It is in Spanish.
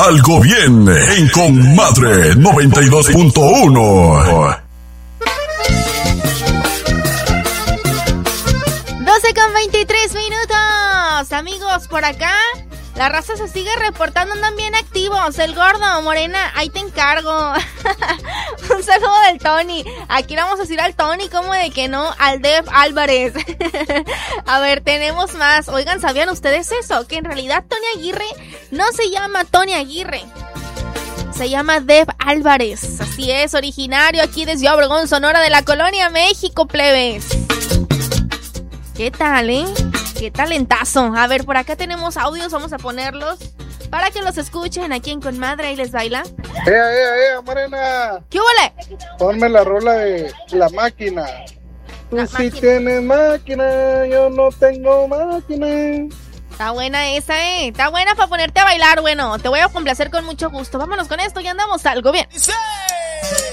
Algo bien en Comadre 92.1. 12:23 minutos. Amigos, por acá la raza se sigue reportando, andan bien activos. El gordo, Morena, ahí te encargo. Un saludo del Tony. Aquí le vamos a decir al Tony, como de que no, al Dev Álvarez. A ver, tenemos más. Oigan, ¿sabían ustedes eso? Que en realidad Tony Aguirre no se llama Tony Aguirre, se llama Dev Álvarez. Así es, originario aquí desde Obregón, Sonora, de la Colonia México, plebes. ¿Qué tal, Qué talentazo. A ver, por acá tenemos audios, vamos a ponerlos para que los escuchen aquí en Comadre. Ahí les baila. Morena. ¿Qué huele? Ponme la rola de La Máquina. Tú sí tienes máquina, yo no tengo máquina. Está buena esa, Está buena para ponerte a bailar. Bueno, te voy a complacer con mucho gusto. Vámonos con esto y andamos algo bien.